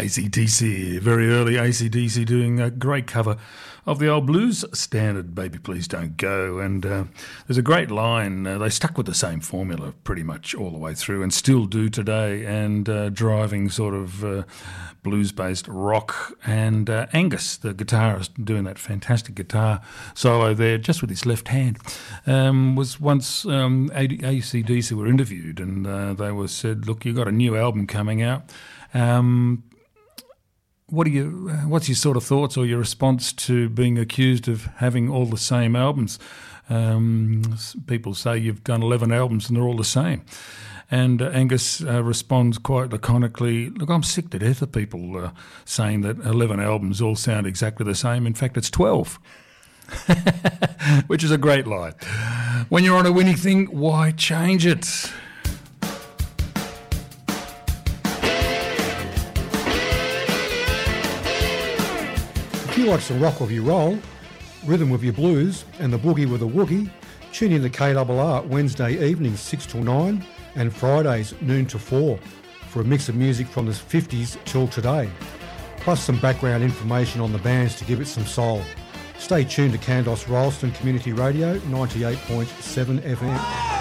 AC/DC, very early AC/DC doing a great cover of the old blues standard, Baby Please Don't Go. And there's a great line, they stuck with the same formula pretty much all the way through and still do today, and driving sort of blues-based rock. And Angus, the guitarist, doing that fantastic guitar solo there just with his left hand, was once AC/DC were interviewed, and they were said, look, you've got a new album coming out. What's your sort of thoughts or your response to being accused of having all the same albums? People say you've done 11 albums and they're all the same. And Angus responds quite laconically, look, I'm sick to death of people saying that 11 albums all sound exactly the same. In fact, it's 12. Which is a great line. When you're on a winning thing, why change it? If you like some rock with your roll, rhythm with your blues, and the boogie with a woogie, tune in to KRR Wednesday evenings 6 till 9 and Fridays noon to 4 for a mix of music from the 50s till today, plus some background information on the bands to give it some soul. Stay tuned to Kandos Rolleston Community Radio 98.7 FM.